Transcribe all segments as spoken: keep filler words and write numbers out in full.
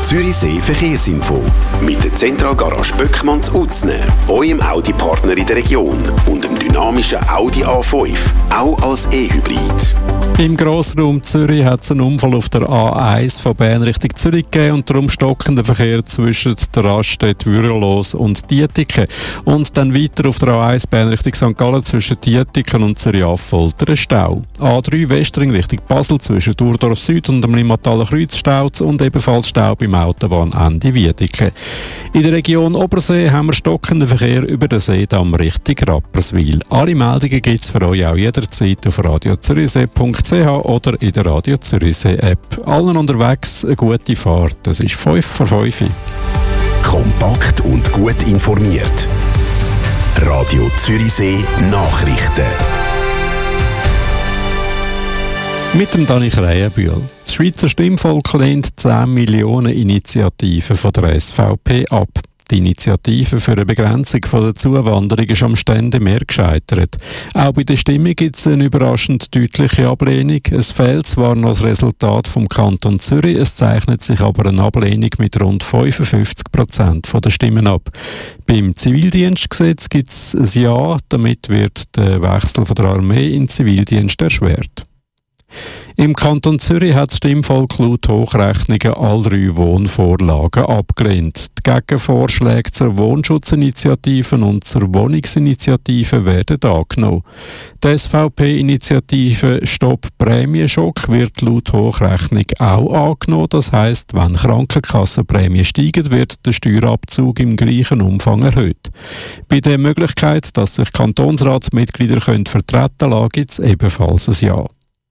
Zürichsee Verkehrsinfo. Mit der Zentralgarage Böckmann zu Utzne, eurem Audi-Partner in der Region und dem dynamischen Audi A fünf, auch als E-Hybrid. Im Grossraum Zürich hat es einen Unfall auf der A eins von Bern Richtung Zürich gegeben und darum stockender Verkehr zwischen der Raststätte Würelos und Dietiken. Und dann weiter auf der A eins Bern Richtung Sankt Gallen zwischen Dietiken und Zürich-Affolter ein Stau. A drei Westring Richtung Basel zwischen Urdorf Süd und dem Limmathaler Kreuz Stau und ebenfalls Stau beim Autobahnende Wiedeke. In der Region Obersee haben wir stockenden Verkehr über den Seedamm Richtung Rapperswil. Alle Meldungen gibt es für euch auch jederzeit auf radio zürichsee punkt c h oder in der Radio Zürichsee App. Allen unterwegs eine gute Fahrt. Das ist fünf vor fünf. Kompakt und gut informiert. Radio Zürichsee Nachrichten. Mit dem Dani Krähenbühl. Das Schweizer Stimmvolk lehnt zehn Millionen Initiativen von der S V P ab. Die Initiative für eine Begrenzung von der Zuwanderung ist am Ständemeer gescheitert. Auch bei der Stimmung gibt es eine überraschend deutliche Ablehnung. Es fehlt zwar noch das Resultat vom Kanton Zürich, es zeichnet sich aber eine Ablehnung mit rund fünfundfünfzig Prozent der Stimmen ab. Beim Zivildienstgesetz gibt es ein Ja, damit wird der Wechsel von der Armee in den Zivildienst erschwert. Im Kanton Zürich hat das Stimmvolk laut Hochrechnungen alle drei Wohnvorlagen abgelehnt. Die Gegenvorschläge zur Wohnschutzinitiative und zur Wohnungsinitiative werden angenommen. Die S V P-Initiative Stopp Prämienschock wird laut Hochrechnung auch angenommen. Das heisst, wenn Krankenkassenprämien steigen, wird der Steuerabzug im gleichen Umfang erhöht. Bei der Möglichkeit, dass sich Kantonsratsmitglieder können vertreten lassen, gibt es ebenfalls ein Ja.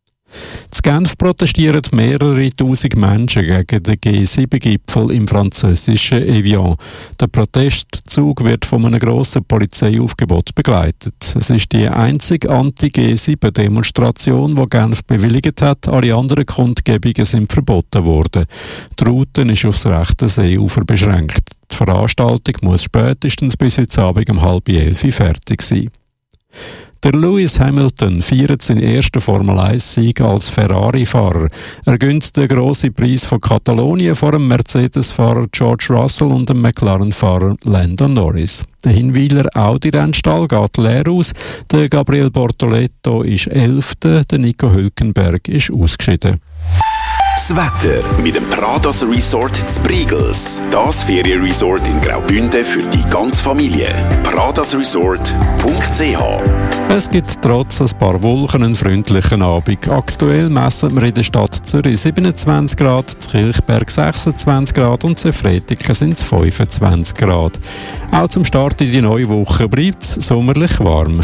In Genf protestieren mehrere tausend Menschen gegen den G sieben Gipfel im französischen Evian. Der Protestzug wird von einem grossen Polizeiaufgebot begleitet. Es ist die einzige Anti-G sieben Demonstration, die Genf bewilligt hat. Alle anderen Kundgebungen sind verboten worden. Die Route ist aufs rechte Seeufer beschränkt. Die Veranstaltung muss spätestens bis heute Abend um halb elf fertig sein. Der Lewis Hamilton feiert seinen ersten Formel eins Sieg als Ferrari-Fahrer. Er gönnt den grossen Preis von Katalonien vor dem Mercedes-Fahrer George Russell und dem McLaren-Fahrer Lando Norris. Der Hinwiler Audi-Rennstall geht leer aus. Der Gabriel Bortoletto ist Elfter, der Nico Hülkenberg ist ausgeschieden. Das Wetter mit dem Pradas Resort zu Briegels. Das Ferienresort in Graubünden für die ganze Familie. pradas resort punkt c h. Es gibt trotz ein paar Wolken einen freundlichen Abend. Aktuell messen wir in der Stadt Zürich siebenundzwanzig Grad, in Kilchberg sechsundzwanzig Grad und in Fretiken sind es fünfundzwanzig Grad. Auch zum Start in die neue Woche bleibt es sommerlich warm.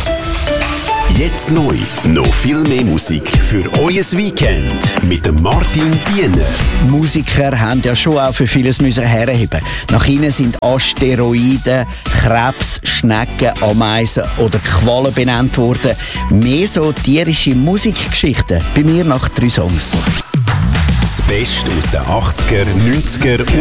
Jetzt neu, noch viel mehr Musik für euer Weekend mit dem Martin Diener. Musiker haben ja schon auch für vieles müssen herheben. Nach ihnen sind Asteroiden, Krebs, Schnecken, Ameisen oder Quallen benannt worden. Mehr so tierische Musikgeschichten bei mir nach drei Songs. Das Beste aus den achtziger, neunziger